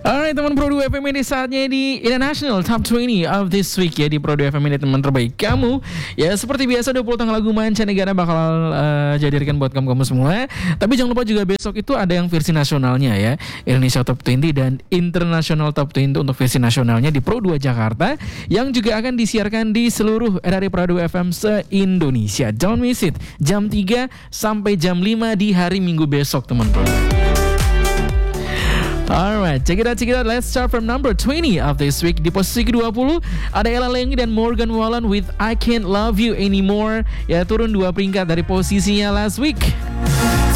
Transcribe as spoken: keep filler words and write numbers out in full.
Alright teman Pro dua F M ini saatnya di International Top dua puluh of this week ya di Pro dua F M ini teman terbaik kamu. Ya seperti biasa dua puluh tanggal lagu mancanegara bakal uh, jadirkan buat kamu-kamu semua. Tapi jangan lupa juga besok itu ada yang versi nasionalnya ya. Indonesia Top dua puluh dan International Top dua puluh untuk versi nasionalnya di Pro dua Jakarta yang juga akan disiarkan di seluruh R R I Pro dua F M se-Indonesia. Don't miss it. Jam tiga sampai jam lima di hari Minggu besok teman Pro. Alright, check it out, check it out. Let's start from number twenty of this week. Di posisi kedua puluh ada Ella Lengi dan Morgan Wallen with I Can't Love You Anymore. Ya turun dua peringkat dari posisinya last week.